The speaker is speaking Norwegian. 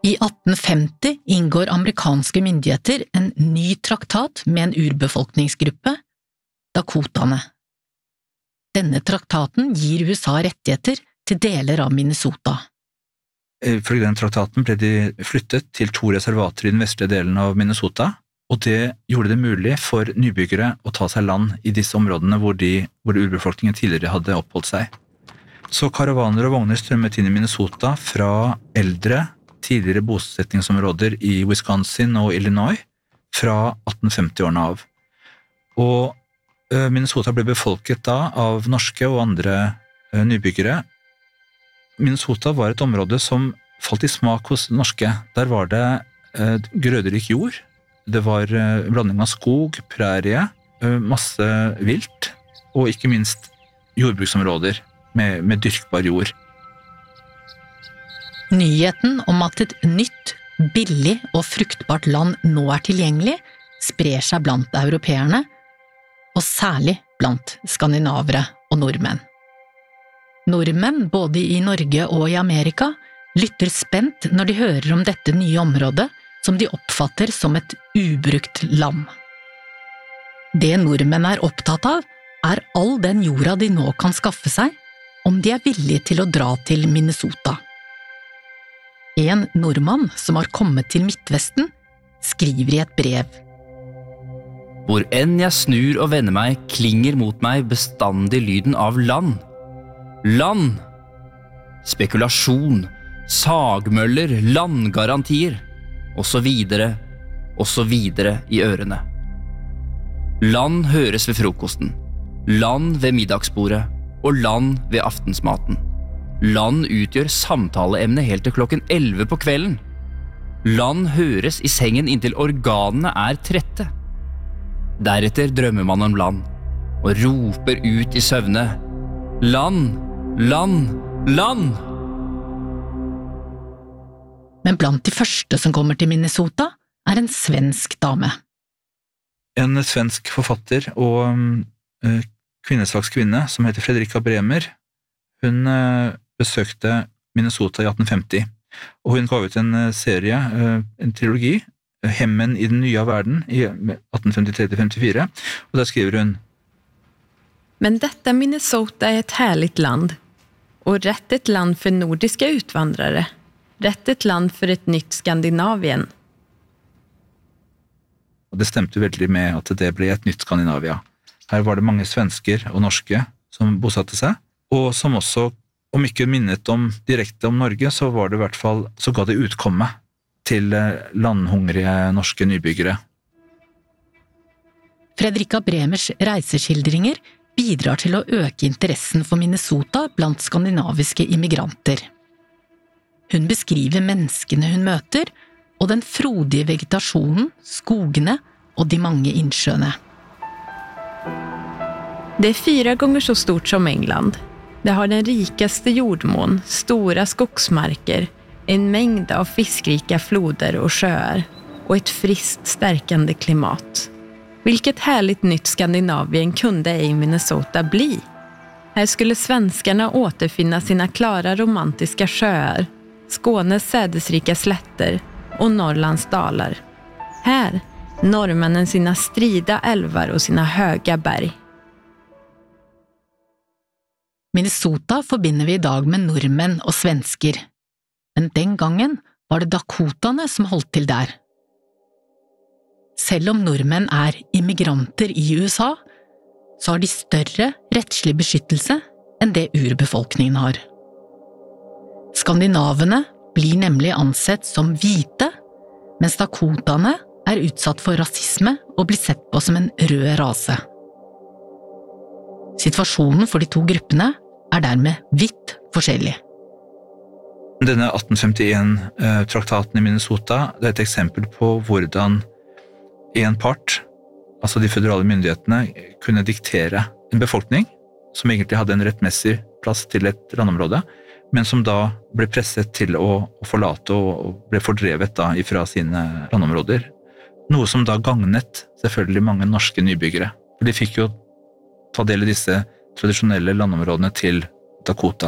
I 1850 inngår amerikanske myndigheter en ny traktat med en urbefolkningsgruppe, Dakotaene. Denne traktaten gir USA rettigheter til deler av Minnesota. Ifølge den traktaten ble de flyttet til 2 reservater i den vestlige delen av Minnesota, og det gjorde det mulig for nybyggere å ta seg land i disse områdene hvor urbefolkningen tidligere hadde oppholdt seg. Så karavaner og vogner strømmet inn i Minnesota fra eldre, tidligere bosettingsområder i Wisconsin og Illinois fra 1850-årene av. Og Minnesota ble befolket da av norske og andre nybyggere. Minnesota var et område som falt i smak hos norske. Der var det grøderik jord, det var blanding av skog, prærie, masse vilt, og ikke minst jordbruksområder med dyrkbar jord. Nyheten om at et nytt, billig og fruktbart land nå er tilgjengelig, sprer seg blant europeerne, og særlig blant skandinavere og nordmenn. Nordmenn, både i Norge og i Amerika, lytter spent når de hører om dette nye området som de oppfatter som et ubrukt land. Det nordmenn er opptatt av, er all den jorda de nå kan skaffe seg, om de er villige til å dra til Minnesota. En nordmann som har kommet til Midtvesten, skriver i et brev. Hvor enn jeg snur og vender meg, klinger mot meg bestandig lyden av land. Land! Spekulasjon, sagmøller, landgarantier, og så videre i ørene. Land høres ved frokosten, land ved middagsbordet, og land ved aftensmaten. Land utgjør samtaleemne helt til klokken 11 på kvelden. Land høres i sengen inntil organene er trette. Deretter drømmer man om land, og roper ut i søvne. Land, land, land! Men blant de første som kommer til Minnesota, er en svensk dame. En svensk forfatter og kvinnesakskvinne som heter Fredrika Bremer, hun besøkte Minnesota i 1850, og hun ga ut en serie, en trilogi, Hemmen i den nye verden, i 1853-54, og der skriver hun: Men detta Minnesota är ett härligt land, och rätt ett land för nordiska utvandrare, rätt ett land för ett nytt Skandinavien. Og det stemte veldig med at det ble et nytt Skandinavia. Her var det mange svensker og norske som bosatte seg, og som også, om ikke minnet om direkte om Norge, så var det i hvert fall, så ga det utkomme til landhungrige norske nybyggere. Fredrika Bremers reiseskildringer bidrar til å øke interessen for Minnesota blant skandinaviske immigranter. Hun beskriver menneskene hun møter, og den frodige vegetasjonen, skogene og de mange innsjøene. Det är 4 gånger så stort som England. Det har den rikaste jordmån, stora skogsmarker, en mängd av fiskrika floder och sjöar och ett friskt stärkande klimat. Vilket härligt nytt Skandinavien kunde ej Minnesota bli? Här skulle svenskarna återfinna sina klara romantiska sjöar, Skånes sädesrika slätter och Norrlands dalar. Här, norrmännen sina strida älvar och sina höga berg. Minnesota forbinder vi i dag med nordmenn og svensker, men den gangen var det Dakotaene som holdt til der. Selv om nordmenn er immigranter i USA, så har de større rettslig beskyttelse enn det urbefolkningen har. Skandinavene blir nemlig ansett som hvite, mens Dakotaene er utsatt for rasisme og blir sett på som en rød rase. Situasjonen for de to gruppene er dermed vidt forskjellig. Denne 1851-traktaten i Minnesota, det er et eksempel på hvordan en part, altså de føderale myndighetene, kunne diktere en befolkning som egentlig hadde en rettmessig plass til et landområde, men som da ble presset til å forlate og ble fordrevet da ifra sine landområder. Noe som da gagnet selvfølgelig mange norske nybyggere. For de fikk jo ta del i disse tradisjonelle landområdene til Dakota.